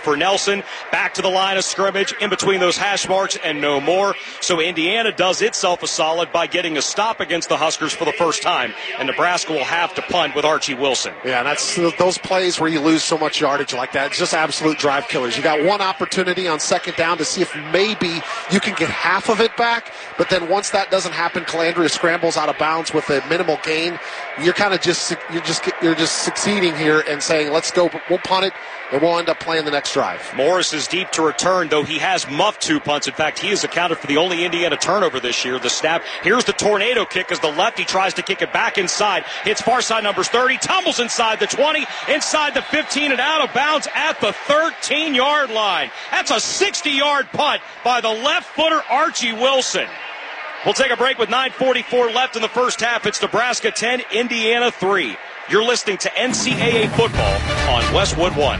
for Nelson. Back to the line of scrimmage, in between those hash marks, and no more. So Indiana does itself a solid by getting a stop against the Huskers for the first time. And Nebraska will have to punt with Archie Wilson. Yeah, that's those plays where you lose so much yardage like that. It's just absolute drive killers. You got one opportunity on second down to see if maybe you can get half of it back. But then once that doesn't happen, Calandria scrambles out of bounds with a minimal gain. You're kind of just succeeding here and saying, let's go, we'll punt it, and we'll end up playing the next drive. Morris is deep to return, though he has muffed 2 punts. In fact, he has accounted for the only Indiana turnover this year. The snap. Here's the tornado kick as the lefty tries to kick it back inside. Hits far side numbers 30, tumbles inside the 20, inside the 15, and out of bounds at the 13-yard line. That's a 60-yard punt by the left footer Archie Wilson. We'll take a break with 9:44 left in the first half. It's Nebraska 10, Indiana 3. You're listening to NCAA football on Westwood One.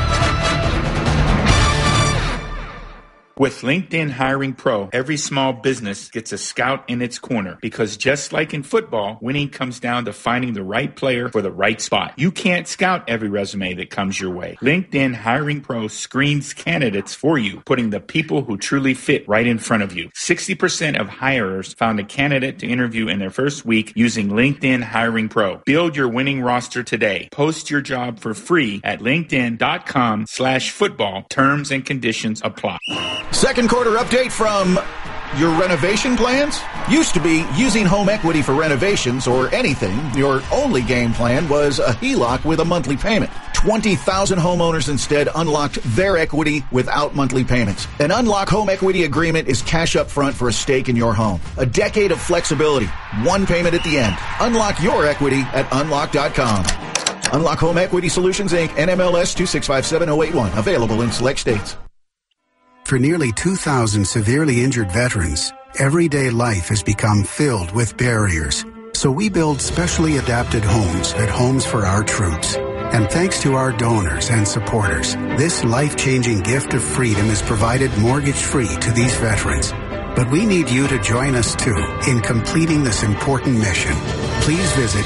With LinkedIn Hiring Pro, every small business gets a scout in its corner, because just like in football, winning comes down to finding the right player for the right spot. You can't scout every resume that comes your way. LinkedIn Hiring Pro screens candidates for you, putting the people who truly fit right in front of you. 60% of hirers found a candidate to interview in their first week using LinkedIn Hiring Pro. Build your winning roster today. Post your job for free at linkedin.com/football. Terms and conditions apply. Second quarter update from your renovation plans? Used to be using home equity for renovations or anything. Your only game plan was a HELOC with a monthly payment. 20,000 homeowners instead unlocked their equity without monthly payments. An Unlock home equity agreement is cash up front for a stake in your home. A decade of flexibility. One payment at the end. Unlock your equity at unlock.com. Unlock Home Equity Solutions, Inc., NMLS 2657081. Available in select states. For nearly 2,000 severely injured veterans, everyday life has become filled with barriers. So we build specially adapted homes at Homes for Our Troops. And thanks to our donors and supporters, this life-changing gift of freedom is provided mortgage-free to these veterans. But we need you to join us, too, in completing this important mission. Please visit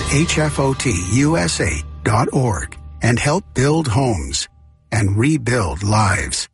hfotusa.org and help build homes and rebuild lives.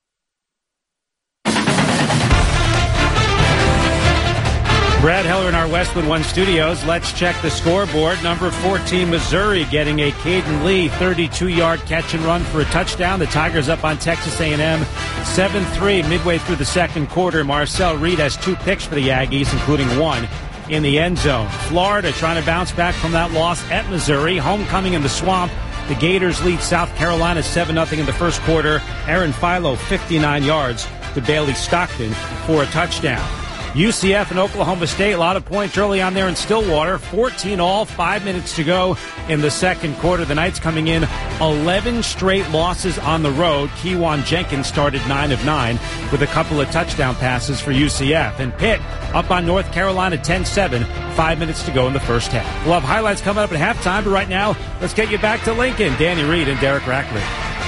Brad Heller in our Westwood One studios. Let's check the scoreboard. Number 14, Missouri, getting a Caden Lee 32-yard catch and run for a touchdown. The Tigers up on Texas A&M 7-3 midway through the second quarter. Marcel Reed has 2 picks for the Aggies, including 1 in the end zone. Florida trying to bounce back from that loss at Missouri. Homecoming in the Swamp. The Gators lead South Carolina 7-0 in the first quarter. Aaron Philo 59 yards to Bailey Stockton for a touchdown. UCF and Oklahoma State, a lot of points early on there in Stillwater. 14 all, 5 minutes to go in the second quarter. The Knights coming in 11 straight losses on the road. Kewan Jenkins started 9 of 9 with a couple of touchdown passes for UCF. And Pitt up on North Carolina 10-7, 5 minutes to go in the first half. We'll have highlights coming up at halftime, but right now, let's get you back to Lincoln. Danny Reed and Derek Rackley.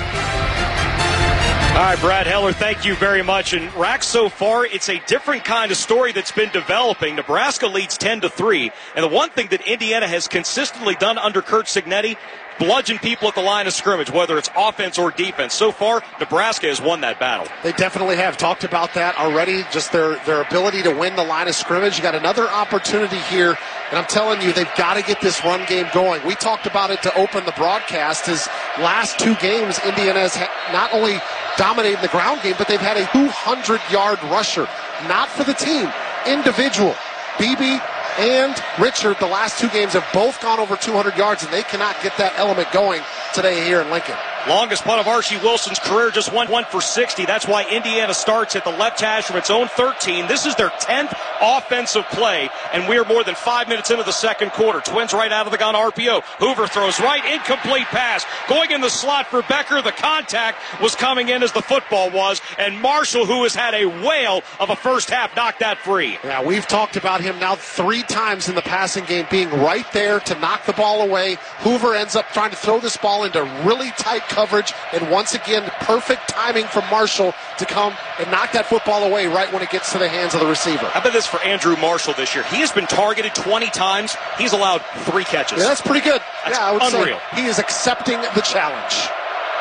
All right, Brad Heller, thank you very much. And Rack, so far, it's a different kind of story that's been developing. Nebraska leads 10-3. And the one thing that Indiana has consistently done under Curt Cignetti, bludgeon people at the line of scrimmage, whether it's offense or defense. So far, Nebraska has won that battle. They definitely have. Talked about that already, just their ability to win the line of scrimmage. You got another opportunity here, and I'm telling you, they've got to get this run game going. We talked about it to open the broadcast. His last 2 games, Indiana has not only dominated the ground game, but they've had a 200-yard rusher. Not for the team, individual. Beebe and Richard, the last 2 games, have both gone over 200 yards, and they cannot get that element going today here in Lincoln. Longest punt of Archie Wilson's career, just one for 60. That's why Indiana starts at the left hash from its own 13. This is their 10th offensive play, and we are more than 5 minutes into the second quarter. Twins right out of the gun, RPO. Hoover throws right, incomplete pass. Going in the slot for Becker. The contact was coming in as the football was, and Marshall, who has had a whale of a first half, knocked that free. Yeah, we've talked about him now 3 times in the passing game, being right there to knock the ball away. Hoover ends up trying to throw this ball into really tight coverage, and once again, perfect timing from Marshall to come and knock that football away right when it gets to the hands of the receiver. How about this for Andrew Marshall this year? He has been targeted 20 times. He's allowed 3 catches. Yeah, that's pretty good. That's I would unreal. say he is accepting the challenge.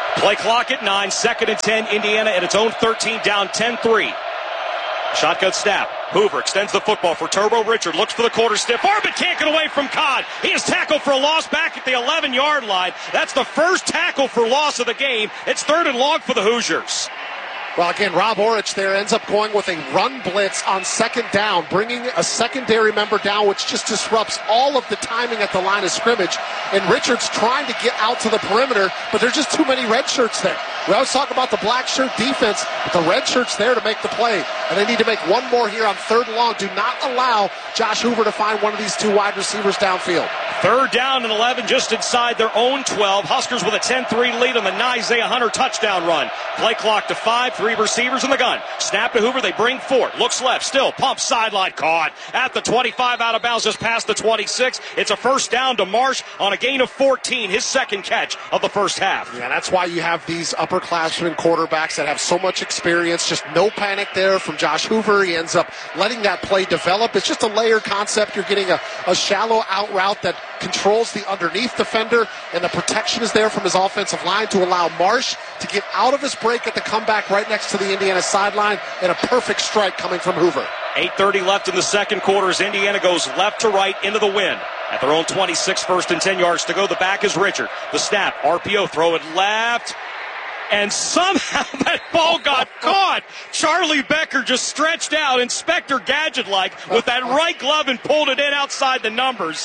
Play clock at 9, 2nd and 10. Indiana at its own 13, down 10-3. Shotgun snap. Hoover extends the football for Turbo Richard. Looks for the quarter stiff. Arbit can't get away from Codd. He is tackled for a loss back at the 11-yard line. That's the first tackle for loss of the game. It's 3rd and long for the Hoosiers. Well, again, Rob Orich there ends up going with a run blitz on 2nd down, bringing a secondary member down, which just disrupts all of the timing at the line of scrimmage. And Richards trying to get out to the perimeter, but there's just too many red shirts there. We always talk about the black shirt defense, but the red shirt's there to make the play. And they need to make one more here on 3rd and long. Do not allow Josh Hoover to find one of these 2 wide receivers downfield. 3rd down and 11 just inside their own 12. Huskers with a 10-3 lead on the Isaiah Hunter touchdown run. Play clock to 5, 3 receivers in the gun. Snap to Hoover, they bring 4. Looks left, still, pump sideline, caught at the 25, out of bounds, just past the 26. It's a 1st down to Marsh on a gain of 14, his 2nd catch of the first half. Yeah, that's why you have these upperclassmen quarterbacks that have so much experience. Just no panic there from Josh Hoover. He ends up letting that play develop. It's just a layered concept. You're getting a shallow out route that controls the underneath defender, and the protection is there from his offensive line to allow Marsh to get out of his break at the comeback right next to the Indiana sideline, and a perfect strike coming from Hoover. 8:30 left in the second quarter as Indiana goes left to right into the wind. At their own 26, 1st and 10 yards to go. The back is Richard. The snap, RPO, throw it left. And somehow that ball got caught. Charlie Becker just stretched out, Inspector Gadget-like, with that right glove and pulled it in outside the numbers.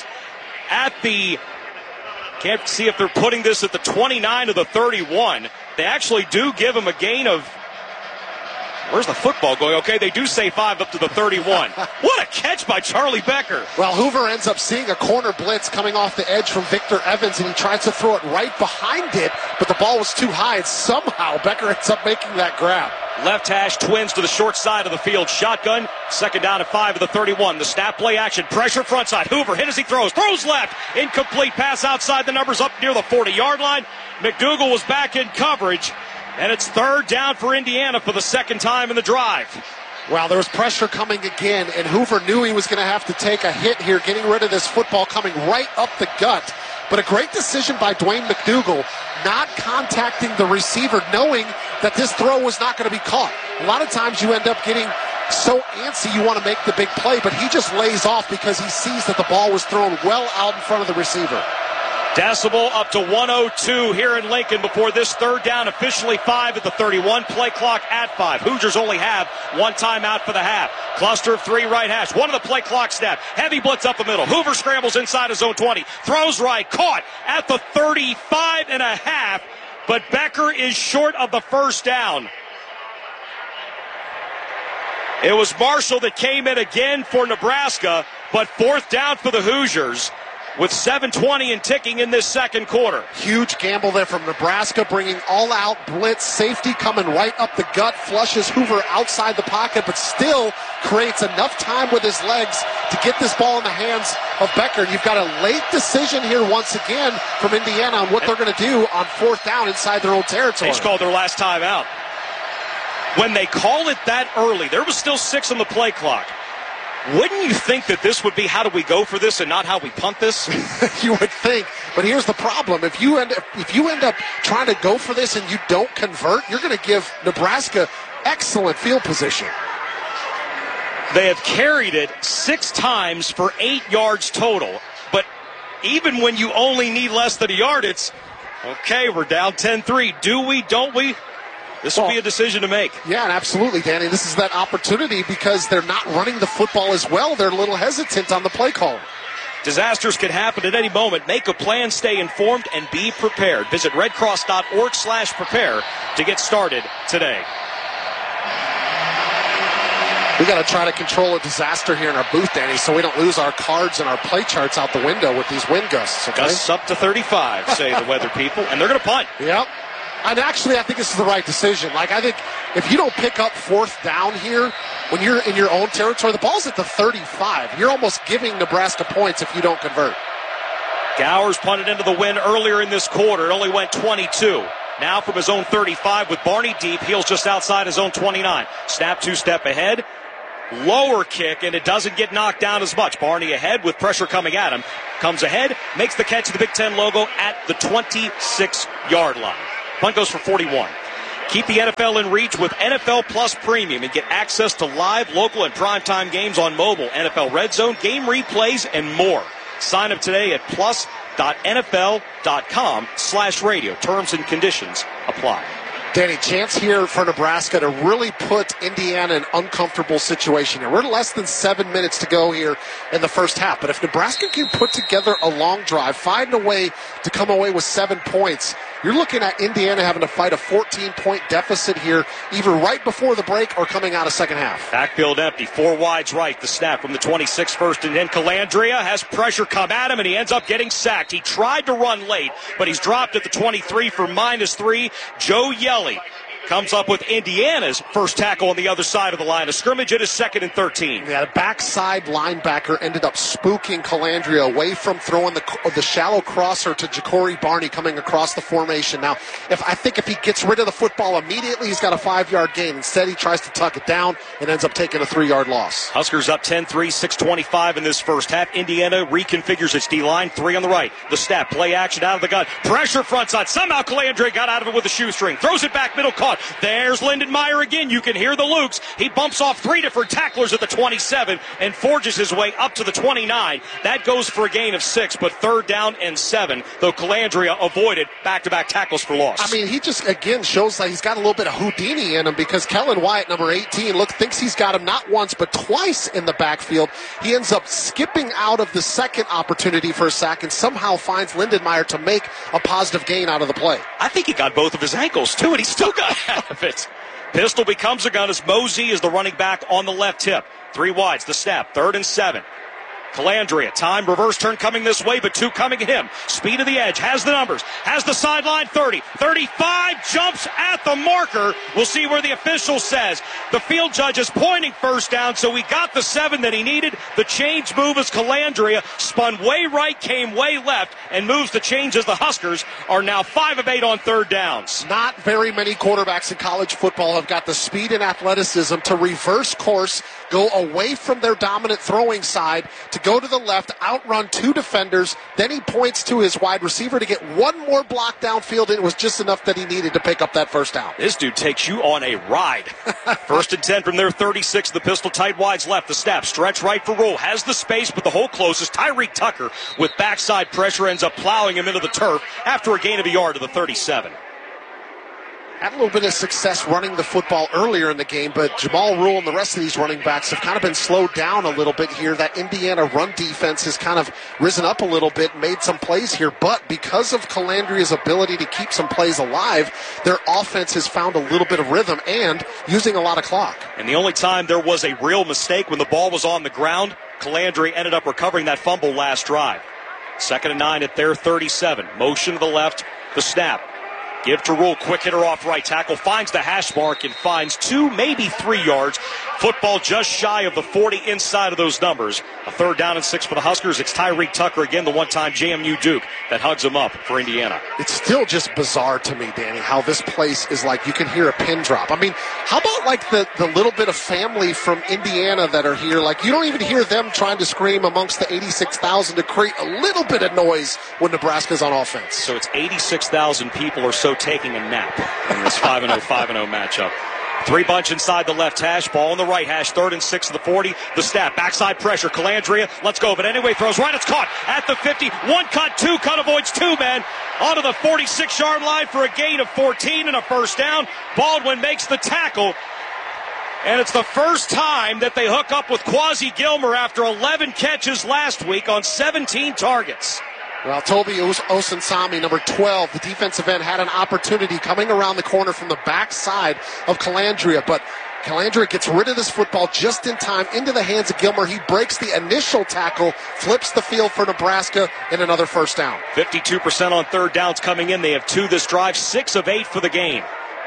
Can't see if they're putting this at the 29 or the 31. They actually do give him a gain of, where's the football going? Okay, they do say 5 up to the 31. What a catch by Charlie Becker. Well, Hoover ends up seeing a corner blitz coming off the edge from Victor Evans, and he tries to throw it right behind it, but the ball was too high, and somehow Becker ends up making that grab. Left hash twins to the short side of the field. Shotgun, 2nd down at 5 of the 31. The snap play action, pressure front side. Hoover hit as he throws left. Incomplete pass outside the numbers up near the 40-yard line. McDougal was back in coverage. And it's 3rd down for Indiana for the 2nd time in the drive. Well, there was pressure coming again, and Hoover knew he was going to have to take a hit here, getting rid of this football coming right up the gut. But a great decision by Dwayne McDougal, not contacting the receiver, knowing that this throw was not going to be caught. A lot of times you end up getting so antsy you want to make the big play, but he just lays off because he sees that the ball was thrown well out in front of the receiver. Decibel up to 102 here in Lincoln before this 3rd down, officially 5 at the 31. Play clock at 5. Hoosiers only have 1 timeout for the half. Cluster of 3 right hash. 1 of the play clock snap. Heavy blitz up the middle. Hoover scrambles inside his own 20. Throws right. Caught at the 35 and a half. But Becker is short of the 1st down. It was Marshall that came in again for Nebraska, but 4th down for the Hoosiers, with 7:20 and ticking in this second quarter. Huge gamble there from Nebraska, bringing all-out blitz. Safety coming right up the gut, flushes Hoover outside the pocket, but still creates enough time with his legs to get this ball in the hands of Becker. You've got a late decision here once again from Indiana on what they're going to do on 4th down inside their own territory. They just called their last time out. When they call it that early, there was still 6 on the play clock. Wouldn't you think that this would be how do we go for this and not how we punt this? You would think, but here's the problem. If you end up trying to go for this and you don't convert, you're going to give Nebraska excellent field position. They have carried it 6 times for 8 yards total, but even when you only need less than a yard, it's, okay, we're down 10-3. Do we, don't we? This will be a decision to make. Yeah, and absolutely, Danny. This is that opportunity because they're not running the football as well. They're a little hesitant on the play call. Disasters can happen at any moment. Make a plan, stay informed, and be prepared. Visit redcross.org/prepare to get started today. We got to try to control a disaster here in our booth, Danny, so we don't lose our cards and our play charts out the window with these wind gusts. Okay? Gusts up to 35, say the weather people, and they're going to punt. Yep. And actually, I think this is the right decision. Like, I think if you don't pick up 4th down here when you're in your own territory, the ball's at the 35. You're almost giving Nebraska points if you don't convert. Gowers punted into the wind earlier in this quarter. It only went 22. Now from his own 35 with Barney deep. Heels just outside his own 29. Snap 2-step ahead. Lower kick, and it doesn't get knocked down as much. Barney ahead with pressure coming at him. Comes ahead, makes the catch of the Big Ten logo at the 26-yard line. Punt goes for 41. Keep the NFL in reach with NFL Plus Premium and get access to live, local, and primetime games on mobile, NFL Red Zone, game replays, and more. Sign up today at plus.nfl.com/radio. Terms and conditions apply. Danny, chance here for Nebraska to really put Indiana in an uncomfortable situation here. We're less than 7 minutes to go here in the first half. But if Nebraska can put together a long drive, find a way to come away with 7 points, you're looking at Indiana having to fight a 14-point deficit here, either right before the break or coming out of second half. Backfield empty. 4 wides right. The snap from the 26 first and then Calandria has pressure come at him, and he ends up getting sacked. He tried to run late, but he's dropped at the 23 for -3. Joe Yelly comes up with Indiana's first tackle on the other side of the line of scrimmage. It is 2nd and 13. Yeah, the backside linebacker ended up spooking Calandria away from throwing the shallow crosser to Ja'Cory Barney coming across the formation. Now, I think if he gets rid of the football immediately, he's got a 5-yard gain. Instead, he tries to tuck it down and ends up taking a 3-yard loss. Huskers up 10-3, 6:25 in this first half. Indiana reconfigures its D-line. 3 on the right. The snap, play action out of the gun. Pressure front side. Somehow Calandria got out of it with a shoestring. Throws it back middle, caught. There's Lindenmeyer again. You can hear the Lukes. He bumps off 3 different tacklers at the 27 and forges his way up to the 29. That goes for a gain of 6, but 3rd down and 7, though Calandria avoided back-to-back tackles for loss. I mean, he just, again, shows that he's got a little bit of Houdini in him because Kellen Wyatt, number 18, thinks he's got him not once but twice in the backfield. He ends up skipping out of the second opportunity for a sack and somehow finds Lindenmeyer to make a positive gain out of the play. I think he got both of his ankles, too, and he still got out of it. Pistol becomes a gun as Mosey is the running back on the left hip. 3 wides, the snap, 3rd and 7. Calandria, time, reverse turn coming this way, but 2 coming at him. Speed of the edge, has the numbers, has the sideline, 30, 35, jumps at the marker. We'll see where the official says. The field judge is pointing first down, so he got the 7 that he needed. The change move as Calandria spun way right, came way left, and moves the change as the Huskers are now 5 of 8 on 3rd downs. Not very many quarterbacks in college football have got the speed and athleticism to reverse course, go away from their dominant throwing side, to go to the left, outrun 2 defenders. Then he points to his wide receiver to get 1 more block downfield, and it was just enough that he needed to pick up that first down. This dude takes you on a ride. 1st and 10 from their 36. The pistol tight wides left. The snap, stretch right for roll. Has the space, but the hole closes. Tyreek Tucker with backside pressure ends up plowing him into the turf after a gain of a yard to the 37. Had a little bit of success running the football earlier in the game, but Jamal Rule and the rest of these running backs have kind of been slowed down a little bit here. That Indiana run defense has kind of risen up a little bit, made some plays here, but because of Calandria's ability to keep some plays alive, their offense has found a little bit of rhythm and using a lot of clock. And the only time there was a real mistake when the ball was on the ground, Calandria ended up recovering that fumble last drive. 2nd and 9 at their 37. Motion to the left, the snap. Give to Rule, quick hitter off right tackle, finds the hash mark and finds 2, maybe 3 yards. Football just shy of the 40 inside of those numbers. A 3rd down and 6 for the Huskers. It's Tyreek Tucker again, the one-time JMU Duke that hugs him up for Indiana. It's still just bizarre to me, Danny, how this place is like you can hear a pin drop. I mean, how about like the little bit of family from Indiana that are here? Like you don't even hear them trying to scream amongst the 86,000 to create a little bit of noise when Nebraska's on offense. So it's 86,000 people or so taking a nap in this 5-0 matchup. 3 bunch inside the left hash, ball in the right hash, 3rd and 6 to the 40. The snap, backside pressure, Calandria, let's go. But anyway, throws right, it's caught at the 50. 1 cut, 2 cut, avoids 2 men. Onto the 46-yard line for a gain of 14 and a first down. Baldwin makes the tackle. And it's the first time that they hook up with Quasi Gilmer after 11 catches last week on 17 targets. Well, Toby Osunsami, number 12, the defensive end, had an opportunity coming around the corner from the backside of Calandria, but Calandria gets rid of this football just in time into the hands of Gilmer. He breaks the initial tackle, flips the field for Nebraska, and another first down. 52% on 3rd downs coming in. They have 2 this drive, 6 of 8 for the game.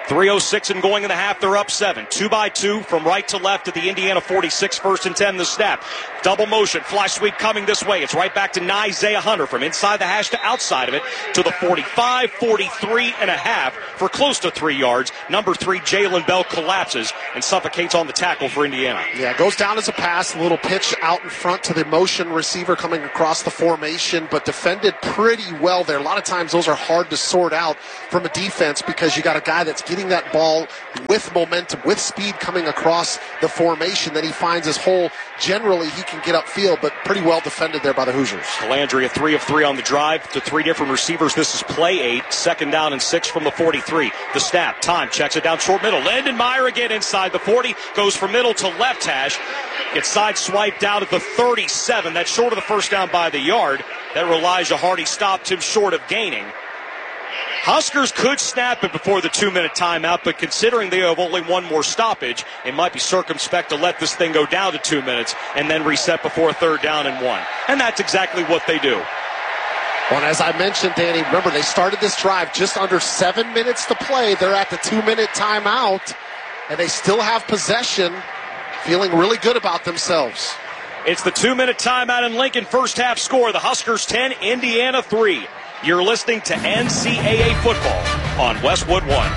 3:06 and going in the half, they're up 7. 2-by-2 from right to left at the Indiana 46, 1st and 10, the snap. Double motion, flash sweep coming this way. It's right back to Isaiah Hunter from inside the hash to outside of it to the 45, 43 and a half for close to 3 yards. Number 3, Jalen Bell collapses and suffocates on the tackle for Indiana. Yeah, goes down as a pass, a little pitch out in front to the motion receiver coming across the formation, but defended pretty well there. A lot of times those are hard to sort out from a defense because you got a guy that's getting that ball with momentum, with speed coming across the formation. Then he finds his hole. Generally, he can get upfield, but pretty well defended there by the Hoosiers. Calandria 3 of 3 on the drive to 3 different receivers. This is play 8, 2nd down and 6 from the 43. The snap, time, checks it down short middle. Lindenmeyer again inside the 40, goes from middle to left hash. Gets side-swiped out at the 37. That's short of the first down by the yard. That Elijah Hardy stopped him short of gaining. Huskers could snap it before the 2-minute timeout, but considering they have only one more stoppage, it might be circumspect to let this thing go down to 2 minutes and then reset before 3rd down and 1. And that's exactly what they do. Well, and as I mentioned, Danny, remember they started this drive just under 7 minutes to play. They're at the 2-minute timeout, and they still have possession, feeling really good about themselves. It's the 2-minute timeout in Lincoln. First half score, the Huskers 10, Indiana 3. You're listening to NCAA football on Westwood One.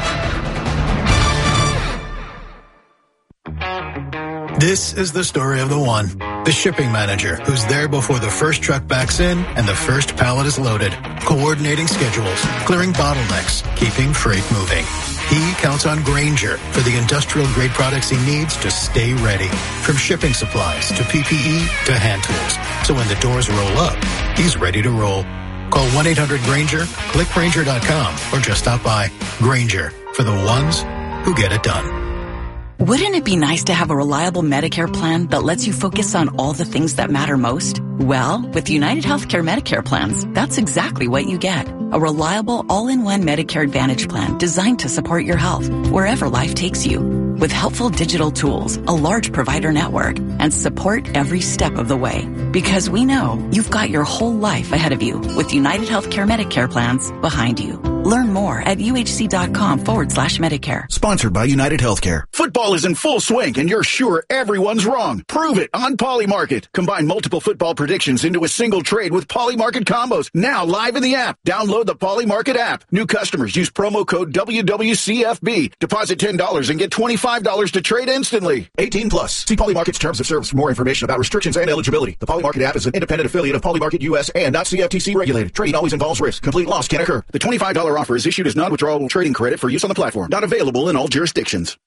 This is the story of the one, the shipping manager who's there before the first truck backs in and the first pallet is loaded, coordinating schedules, clearing bottlenecks, keeping freight moving. He counts on Grainger for the industrial-grade products he needs to stay ready, from shipping supplies to PPE to hand tools. So when the doors roll up, he's ready to roll. Call 1-800-GRAINGER, click Grainger.com, or just stop by. Grainger, for the ones who get it done. Wouldn't it be nice to have a reliable Medicare plan that lets you focus on all the things that matter most? Well, with United Healthcare Medicare plans, that's exactly what you get. A reliable all-in-one Medicare Advantage plan designed to support your health wherever life takes you. With helpful digital tools, a large provider network, and support every step of the way. Because we know you've got your whole life ahead of you with United Healthcare Medicare plans behind you. Learn more at uhc.com/Medicare. Sponsored by United Healthcare. Football is in full swing and you're sure everyone's wrong. Prove it on Polymarket. Combine multiple football predictions into a single trade with Polymarket combos. Now live in the app. Download the Polymarket app. New customers use promo code WWCFB. Deposit $10 and get $25 to trade instantly. 18 plus. See Polymarket's terms of service for more information about restrictions and eligibility. The Polymarket app is an independent affiliate of Polymarket US and not CFTC regulated. Trading always involves risk. Complete loss can occur. The $25 offer is issued as non-withdrawable trading credit for use on the platform. Not available in all jurisdictions.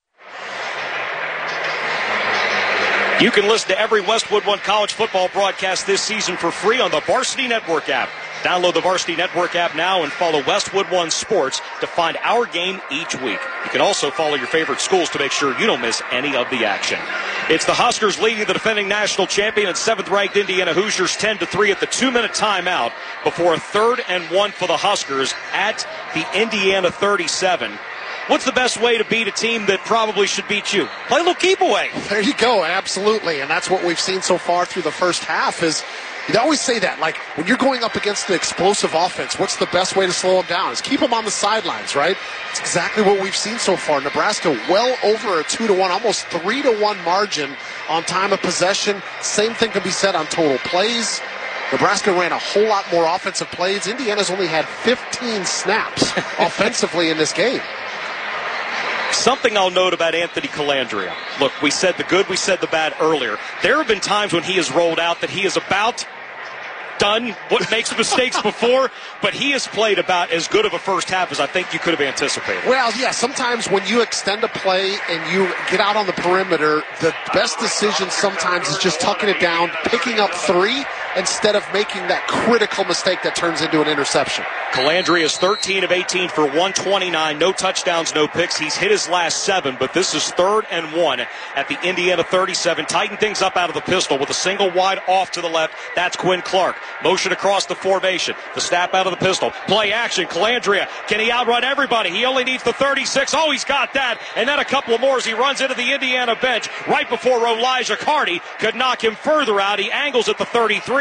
You can listen to every Westwood One college football broadcast this season for free on the Varsity Network app. Download the Varsity Network app now and follow Westwood One Sports to find our game each week. You can also follow your favorite schools to make sure you don't miss any of the action. It's the Huskers leading the defending national champion and 7th-ranked Indiana Hoosiers 10-3 at the 2-minute timeout before a 3rd and 1 for the Huskers at the Indiana 37. What's the best way to beat a team that probably should beat you? Play a little keep away. There you go, absolutely. And that's what we've seen so far through the first half is they always say that, like, when you're going up against the explosive offense, what's the best way to slow them down? Is keep them on the sidelines, right? It's exactly what we've seen so far. Nebraska well over a 2-1, almost 3-1 margin on time of possession. Same thing can be said on total plays. Nebraska ran a whole lot more offensive plays. Indiana's only had 15 snaps offensively in this game. Something I'll note about Anthony Calandria. Look, we said the good, we said the bad earlier. There have been times when he has rolled out that he is about done what makes mistakes before, but he has played about as good of a first half as I think you could have anticipated. Well, yeah, sometimes when you extend a play and you get out on the perimeter, the best decision sometimes is just tucking it down, picking up 3 instead of making that critical mistake that turns into an interception. Calandria is 13 of 18 for 129. No touchdowns, no picks. He's hit his last 7, but this is 3rd and 1 at the Indiana 37. Tighten things up out of the pistol with a single wide off to the left. That's Quinn Clark. Motion across the formation. The snap out of the pistol. Play action. Calandria. Can he outrun everybody? He only needs the 36. Oh, he's got that. And then a couple of more as he runs into the Indiana bench right before Elijah Hardy could knock him further out. He angles at the 33.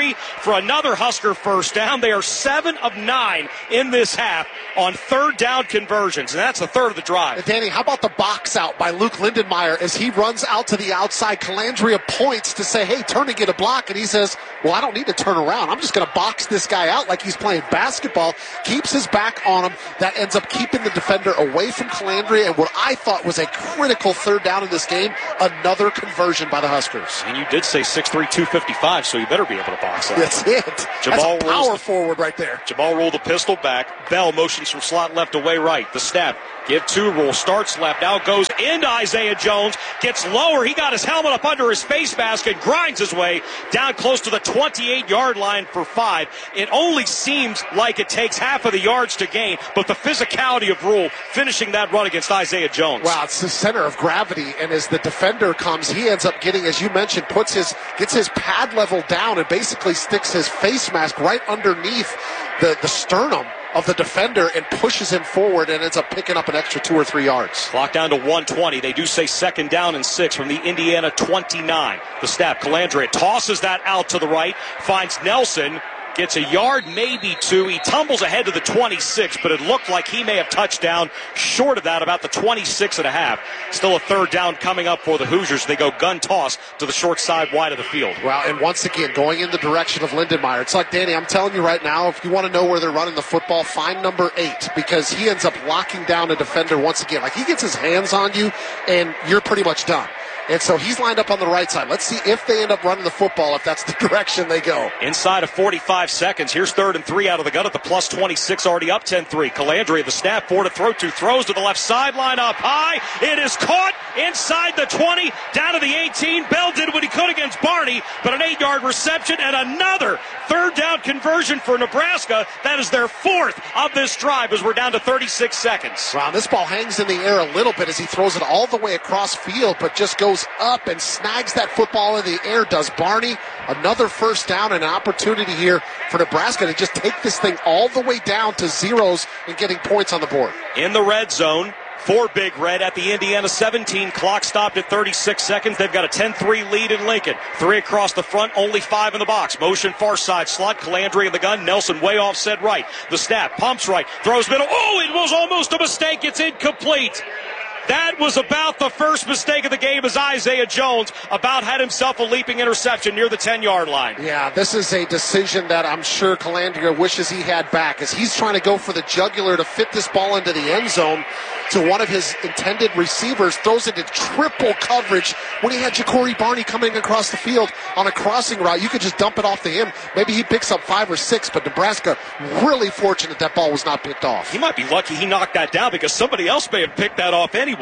Calandria for another Husker first down. They are 7 of 9 in this half on third down conversions, and that's a third of the drive. And Danny, how about the box out by Luke Lindenmeyer as he runs out to the outside? Calandria points to say, hey, turn and get a block, and he says, well, I don't need to turn around. I'm just going to box this guy out like he's playing basketball. Keeps his back on him. That ends up keeping the defender away from Calandria, and what I thought was a critical third down in this game, another conversion by the Huskers. And you did say 6'3", 255, so you better be able to box out. That's it. That's a power forward right there. Jabal rolled the pistol back. Bell motions from slot left away right. The snap. Give two roll. Starts left. Now goes into Isaiah Jones. Gets lower. He got his helmet up under his face mask and grinds his way down close to the 28-yard line for 5. It only seems like it takes half of the yards to gain, but the physicality of Rule finishing that run against Isaiah Jones. Wow, it's the center of gravity, and as the defender comes, he ends up getting, as you mentioned, gets his pad level down and basically sticks his face mask right underneath the sternum of the defender and pushes him forward and ends up picking up an extra 2 or 3 yards. Clock down to 1:20. They do say second down and 6 from the Indiana 29. The snap. Calandria tosses that out to the right, finds Nelson, gets a yard, maybe 2. He tumbles ahead to the 26, but it looked like he may have touched down short of that, about the 26.5. Still a third down coming up for the Hoosiers. They go gun toss to the short side wide of the field. Well, and once again, going in the direction of Lindenmeyer. It's like, Danny, I'm telling you right now, if you want to know where they're running the football, find number 8, because he ends up locking down a defender once again. Like, he gets his hands on you, and you're pretty much done. And so he's lined up on the right side. Let's see if they end up running the football, if that's the direction they go. Inside of 45 seconds. Here's 3rd and 3 out of the gun at the plus 26, already up 10-3. Calandria, the snap, 4 to throw to. Throws to the left sideline up high. It is caught inside the 20, down to the 18. Bell did what he could against Barney, but an 8-yard reception and another third down conversion for Nebraska. That is their 4th of this drive as we're down to 36 seconds. Wow, this ball hangs in the air a little bit as he throws it all the way across field, but just goes up and snags that football in the air, does Barney. Another first down and an opportunity here for Nebraska to just take this thing all the way down to zeros and getting points on the board. In the red zone for Big Red at the Indiana 17. Clock stopped at 36 seconds. They've got a 10-3 lead in Lincoln. 3 across the front, only 5 in the box. Motion far side slot. Calandria in the gun. Nelson way offset right. The snap, pumps right, throws middle. Oh, it was almost a mistake. It's incomplete. That was about the first mistake of the game as Isaiah Jones about had himself a leaping interception near the 10-yard line. Yeah, this is a decision that I'm sure Calandria wishes he had back as he's trying to go for the jugular to fit this ball into the end zone to one of his intended receivers, throws it in triple coverage when he had Ja'Cory Barney coming across the field on a crossing route. You could just dump it off to him. Maybe he picks up 5 or 6, but Nebraska really fortunate that ball was not picked off. He might be lucky he knocked that down because somebody else may have picked that off anyway.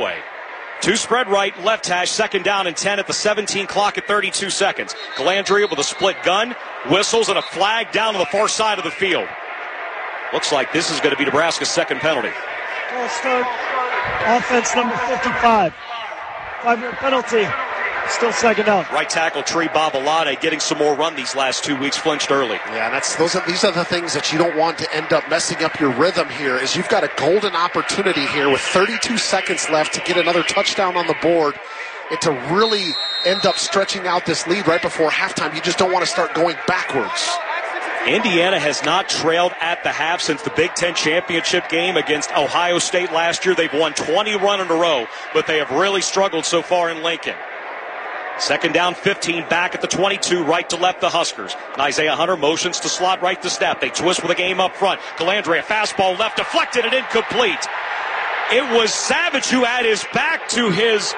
2 spread right, left hash, second down and 10 at the 17 clock at 32 seconds. Calandria with a split gun, whistles and a flag down to the far side of the field. Looks like this is going to be Nebraska's second penalty. Ball start, offense number 55. 5-minute penalty. Still second down. Right tackle Tree Babalade getting some more run these last 2 weeks, flinched early. Yeah, these are the things that you don't want to end up messing up your rhythm here, is you've got a golden opportunity here with 32 seconds left to get another touchdown on the board and to really end up stretching out this lead right before halftime. You just don't want to start going backwards. Indiana has not trailed at the half since the Big Ten championship game against Ohio State last year. They've won 20 run in a row, but they have really struggled so far in Lincoln. Second down, 15, back at the 22, right to left the Huskers. And Isaiah Hunter motions to slot right to snap. They twist with a game up front. Calandria, fastball left, deflected and incomplete. It was Savage who had his back to his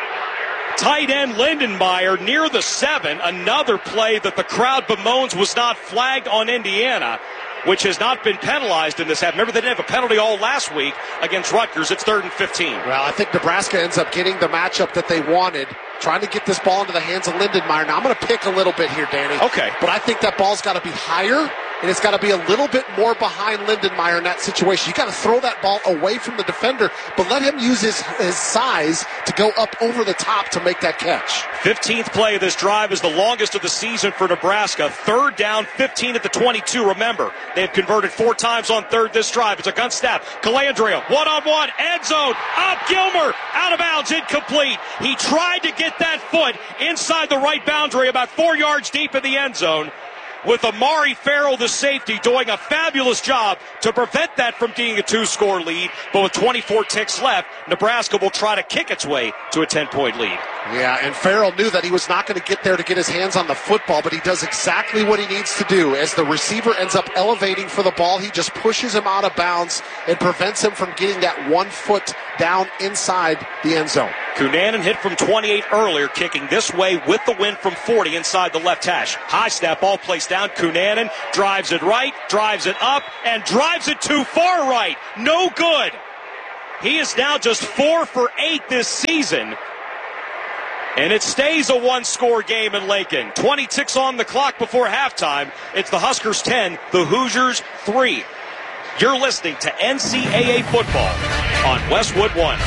tight end Lindenmeyer near the 7. Another play that the crowd bemoans was not flagged on Indiana, which has not been penalized in this half. Remember, they didn't have a penalty all last week against Rutgers. It's 3rd and 15. Well, I think Nebraska ends up getting the matchup that they wanted, trying to get this ball into the hands of Lindenmeyer. Now, I'm going to pick a little bit here, Danny. Okay. But I think that ball's got to be higher, and it's got to be a little bit more behind Lindenmeyer in that situation. You got to throw that ball away from the defender, but let him use his size to go up over the top to make that catch. 15th play of this drive is the longest of the season for Nebraska. 3rd down, 15 at the 22. Remember, they've converted 4 times on 3rd this drive. It's a gun snap. Calandria, one-on-one, end zone, up, Gilmer, out of bounds, incomplete. He tried to get that foot inside the right boundary, about 4 yards deep in the end zone. with Amari Farrell, the safety, doing a fabulous job to prevent that from being a 2-score lead. But with 24 ticks left, Nebraska will try to kick its way to a 10-point lead. Yeah, and Farrell knew that he was not going to get there to get his hands on the football, but he does exactly what he needs to do. As the receiver ends up elevating for the ball, he just pushes him out of bounds and prevents him from getting that 1 foot down inside the end zone. Cunanan hit from 28 earlier, kicking this way with the win from 40 inside the left hash. High snap, ball placed down. Cunanan drives it right, drives it up, and drives it too far right. No good. He is now just 4 for 8 this season. And it stays a 1-score game in Lincoln. 20 ticks on the clock before halftime. It's the Huskers 10, the Hoosiers 3. You're listening to NCAA football on Westwood One.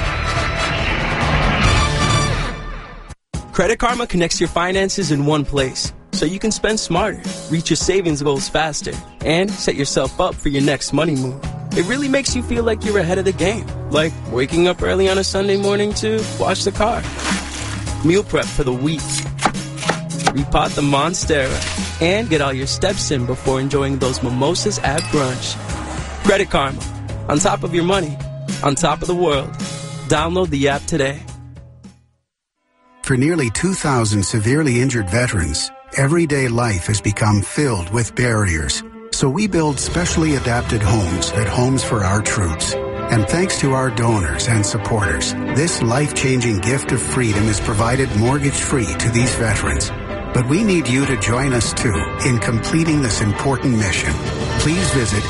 Credit Karma connects your finances in one place, so you can spend smarter, reach your savings goals faster, and set yourself up for your next money move. It really makes you feel like you're ahead of the game, like waking up early on a Sunday morning to wash the car, meal prep for the week, repot the Monstera, and get all your steps in before enjoying those mimosas at brunch. Credit Karma, on top of your money, on top of the world. Download the app today. For nearly 2,000 severely injured veterans, everyday life has become filled with barriers. So we build specially adapted homes at Homes for Our Troops. And thanks to our donors and supporters, this life-changing gift of freedom is provided mortgage-free to these veterans. But we need you to join us, too, in completing this important mission. Please visit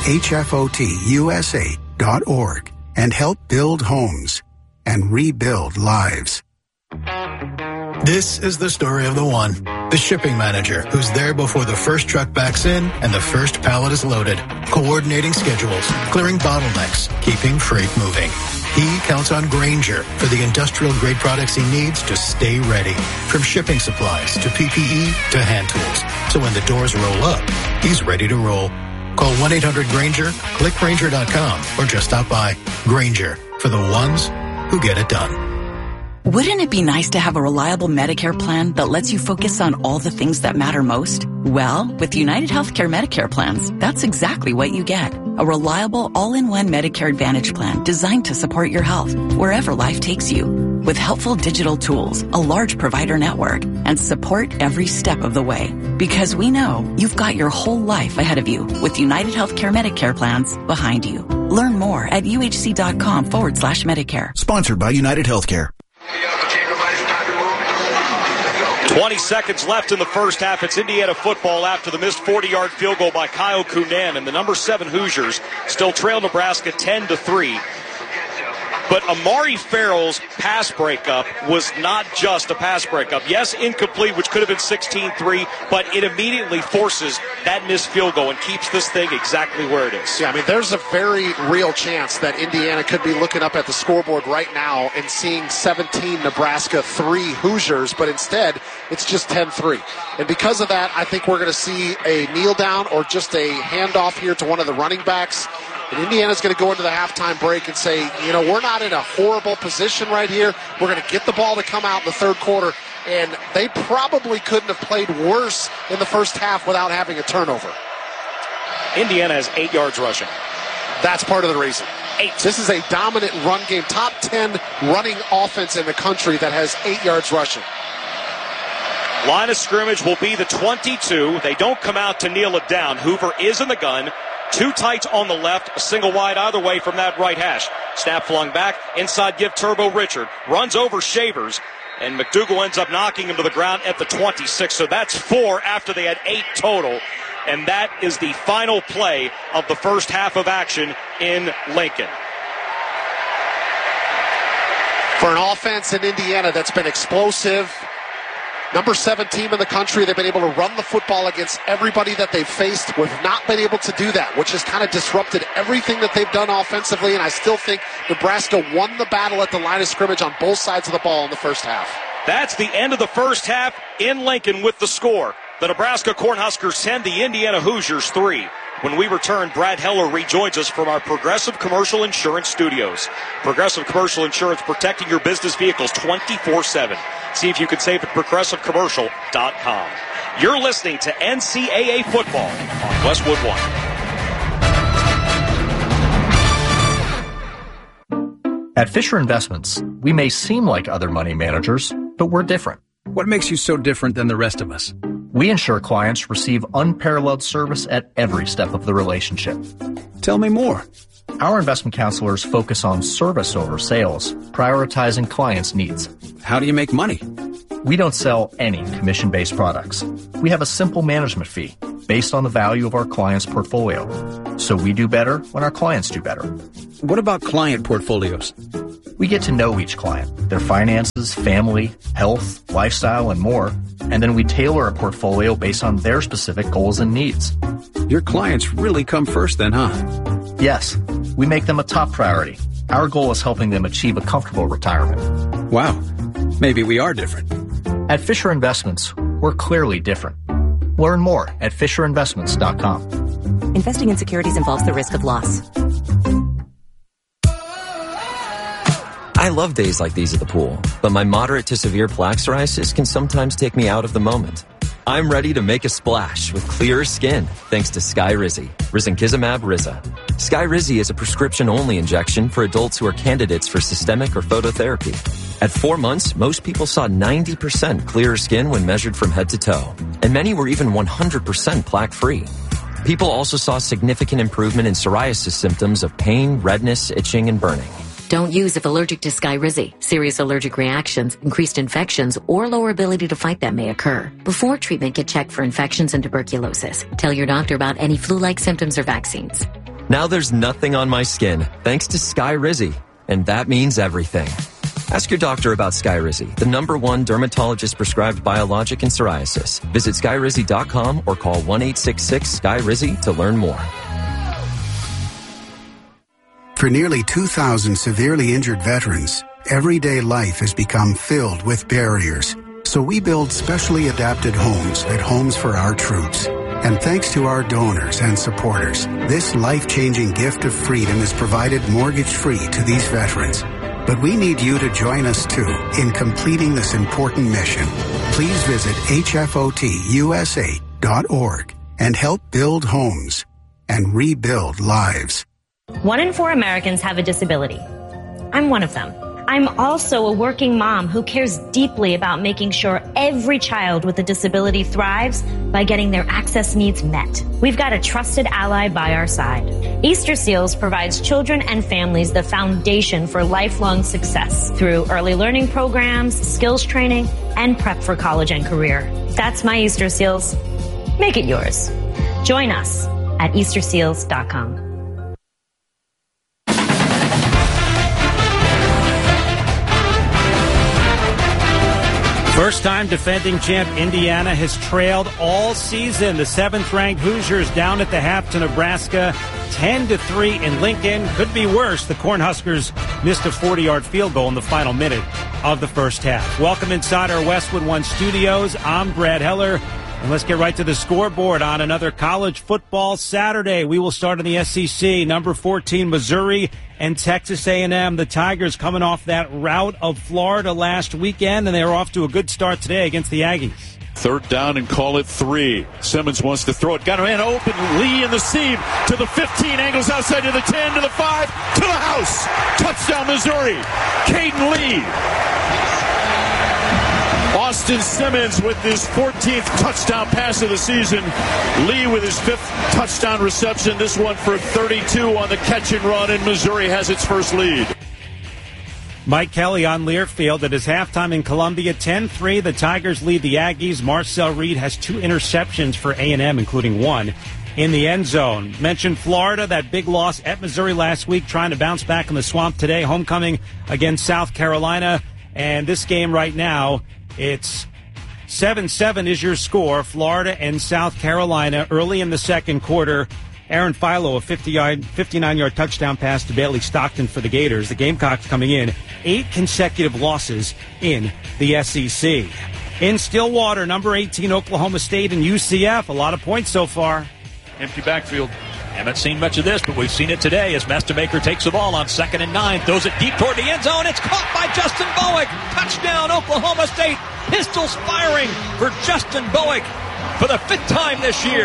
hfotusa.org and help build homes and rebuild lives. This is the story of the one. The shipping manager who's there before the first truck backs in and the first pallet is loaded, coordinating schedules, clearing bottlenecks, keeping freight moving. He counts on Grainger for the industrial-grade products he needs to stay ready, from shipping supplies to PPE to hand tools. So when the doors roll up, he's ready to roll. Call 1-800-GRAINGER, click Grainger.com, or just stop by. Grainger, for the ones who get it done. Wouldn't it be nice to have a reliable Medicare plan that lets you focus on all the things that matter most? Well, with United Healthcare Medicare plans, that's exactly what you get. A reliable all-in-one Medicare Advantage plan designed to support your health wherever life takes you. With helpful digital tools, a large provider network, and support every step of the way. Because we know you've got your whole life ahead of you with United Healthcare Medicare plans behind you. Learn more at uhc.com/Medicare. Sponsored by United Healthcare. 20 seconds left in the first half. It's Indiana football after the missed 40-yard field goal by Kyle Cunanan. The number 7 Hoosiers still trail Nebraska 10-3. But Amari Farrell's pass breakup was not just a pass breakup. Yes, incomplete, which could have been 16-3, but it immediately forces that missed field goal and keeps this thing exactly where it is. Yeah, I mean, there's a very real chance that Indiana could be looking up at the scoreboard right now and seeing 17 Nebraska, 3 Hoosiers, but instead it's just 10-3. And because of that, I think we're going to see a kneel down or just a handoff here to one of the running backs. And Indiana's going to go into the halftime break and say, you know, we're not in a horrible position right here. We're going to get the ball to come out in the third quarter. And they probably couldn't have played worse in the first half without having a turnover. Indiana has 8 yards rushing. That's part of the reason. 8. This is a dominant run game. Top 10 running offense in the country that has 8 yards rushing. Line of scrimmage will be the 22. They don't come out to kneel it down. Hoover is in the gun. 2 tights on the left, a single wide either way from that right hash. Snap flung back, inside give Turbo Richard. Runs over Shavers, and McDougal ends up knocking him to the ground at the 26. So that's 4 after they had 8 total. And that is the final play of the first half of action in Lincoln. For an offense in Indiana that's been explosive, number 7 team in the country, they've been able to run the football against everybody that they've faced. We've not been able to do that, which has kind of disrupted everything that they've done offensively, and I still think Nebraska won the battle at the line of scrimmage on both sides of the ball in the first half. That's the end of the first half in Lincoln with the score. The Nebraska Cornhuskers 10, the Indiana Hoosiers 3. When we return, Brad Heller rejoins us from our Progressive Commercial Insurance studios. Progressive Commercial Insurance, protecting your business vehicles 24/7. See if you can save at progressivecommercial.com. You're listening to NCAA football on Westwood One. At Fisher Investments, we may seem like other money managers, but we're different. What makes you so different than the rest of us? We ensure clients receive unparalleled service at every step of the relationship. Tell me more. Our investment counselors focus on service over sales, prioritizing clients' needs. How do you make money? We don't sell any commission-based products. We have a simple management fee based on the value of our clients' portfolio. So we do better when our clients do better. What about client portfolios? We get to know each client, their finances, family, health, lifestyle, and more, and then we tailor a portfolio based on their specific goals and needs. Your clients really come first then, huh? Yes, we make them a top priority. Our goal is helping them achieve a comfortable retirement. Wow, maybe we are different. At Fisher Investments, we're clearly different. Learn more at FisherInvestments.com. Investing in securities involves the risk of loss. I love days like these at the pool, but my moderate to severe plaque psoriasis can sometimes take me out of the moment. I'm ready to make a splash with clearer skin thanks to Skyrizi, risankizumab Riza. Skyrizi is a prescription-only injection for adults who are candidates for systemic or phototherapy. At 4 months, most people saw 90% clearer skin when measured from head to toe, and many were even 100% plaque-free. People also saw significant improvement in psoriasis symptoms of pain, redness, itching, and burning. Don't use if allergic to Skyrizi. Serious allergic reactions, increased infections, or lower ability to fight them may occur. Before treatment, get checked for infections and tuberculosis. Tell your doctor about any flu-like symptoms or vaccines. Now there's nothing on my skin thanks to Skyrizi, and that means everything. Ask your doctor about Skyrizi, the #1 dermatologist-prescribed biologic in psoriasis. Visit Skyrizi.com or call 1-866-SKYRIZI to learn more. For nearly 2,000 severely injured veterans, everyday life has become filled with barriers. So we build specially adapted homes at Homes for Our Troops. And thanks to our donors and supporters, this life-changing gift of freedom is provided mortgage-free to these veterans. But we need you to join us, too, in completing this important mission. Please visit hfotusa.org and help build homes and rebuild lives. 1 in 4 Americans have a disability. I'm one of them. I'm also a working mom who cares deeply about making sure every child with a disability thrives by getting their access needs met. We've got a trusted ally by our side. Easter Seals provides children and families the foundation for lifelong success through early learning programs, skills training, and prep for college and career. That's my Easter Seals. Make it yours. Join us at easterseals.com. First-time defending champ Indiana has trailed all season. The 7th-ranked Hoosiers down at the half to Nebraska, 10-3 in Lincoln. Could be worse. The Cornhuskers missed a 40-yard field goal in the final minute of the first half. Welcome inside our Westwood One studios. I'm Brad Heller. And let's get right to the scoreboard on another college football Saturday. We will start in the SEC. Number 14, Missouri and Texas A&M. The Tigers coming off that rout of Florida last weekend, and they're off to a good start today against the Aggies. 3rd down and call it 3. Simmons wants to throw it. Got a man open. Lee in the seam to the 15. Angles outside to the 10, to the 5, to the house. Touchdown, Missouri. Caden Lee. Austin Simmons with his 14th touchdown pass of the season. Lee with his 5th touchdown reception. This one for 32 on the catch and run, and Missouri has its first lead. Mike Kelly on Learfield at his halftime in Columbia. 10-3. The Tigers lead the Aggies. Marcel Reed has 2 interceptions for A&M, including 1 in the end zone. Mentioned Florida, that big loss at Missouri last week, trying to bounce back in the swamp today. Homecoming against South Carolina. And this game right now, it's 7-7 is your score. Florida and South Carolina early in the second quarter. Aaron Philo, a 59-yard touchdown pass to Bailey Stockton for the Gators. The Gamecocks coming in 8 consecutive losses in the SEC. In Stillwater, number 18, Oklahoma State and UCF. A lot of points so far. Empty backfield. Haven't seen much of this, but we've seen it today as Mastemaker takes the ball on 2nd and 9, throws it deep toward the end zone. It's caught by Justin Bowick. Touchdown, Oklahoma State. Pistols firing for Justin Bowick. for the 5th time this year.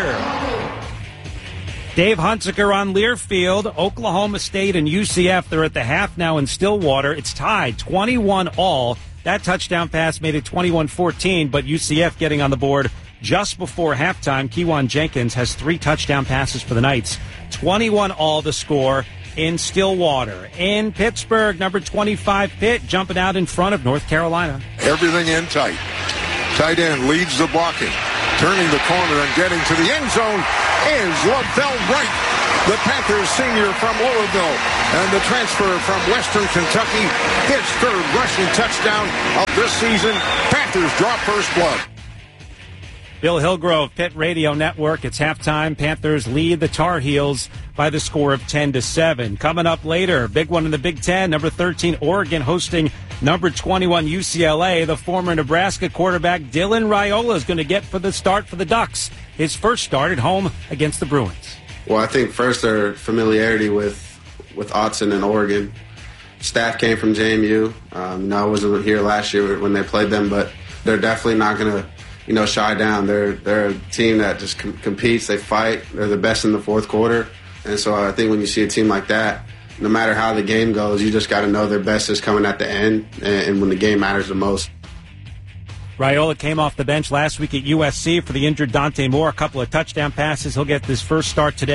Dave Hunziker on Learfield. Oklahoma State and UCF, they're at the half now in Stillwater. It's tied 21-all. That touchdown pass made it 21-14, but UCF getting on the board just before halftime. Kewan Jenkins has 3 touchdown passes for the Knights. 21-all the score in Stillwater. In Pittsburgh, number 25 Pitt jumping out in front of North Carolina. Everything in tight. Tight end leads the blocking. Turning the corner and getting to the end zone is LaVell Wright, the Panthers senior from Louisville, and the transfer from Western Kentucky, his 3rd rushing touchdown of this season. Panthers draw first blood. Bill Hillgrove, Pitt Radio Network. It's halftime. Panthers lead the Tar Heels by the score of 10-7. Coming up later, big one in the Big Ten. Number 13 Oregon hosting number 21 UCLA. The former Nebraska quarterback Dylan Raiola is going to get for the start for the Ducks. His first start at home against the Bruins. Well, I think first their familiarity with Autzen and Oregon. Staff came from JMU. I wasn't here last year when they played them, but they're definitely not going to shy down. They're a team that just competes. They fight. They're the best in the fourth quarter. And so I think when you see a team like that, no matter how the game goes, you just got to know their best is coming at the end and when the game matters the most. Raiola came off the bench last week at USC for the injured Dante Moore. A couple of touchdown passes. He'll get his first start today.